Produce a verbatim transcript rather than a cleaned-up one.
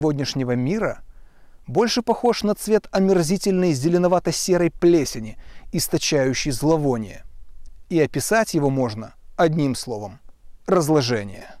сегодняшнего мира больше похож на цвет омерзительной зеленовато-серой плесени, источающей зловоние. И описать его можно одним словом – разложение.